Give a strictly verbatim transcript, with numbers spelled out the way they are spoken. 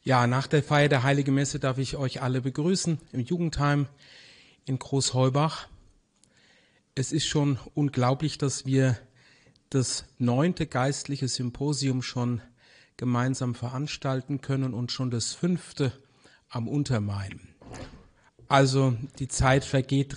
Ja, nach der Feier der Heiligen Messe darf ich euch alle begrüßen im Jugendheim in Großheubach. Es ist schon unglaublich, dass wir das neunte geistliche Symposium schon gemeinsam veranstalten können und schon das fünfte am Untermain. Also die Zeit vergeht